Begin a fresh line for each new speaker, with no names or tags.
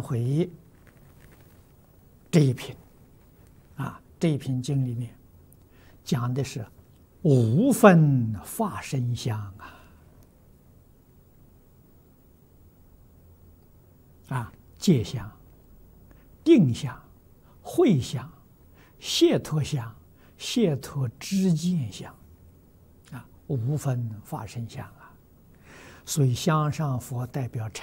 回这一品啊，这一品经里面讲的是无分法身相戒相、定相、慧相、解脱相、解脱知见相无分法身相所以香上佛代表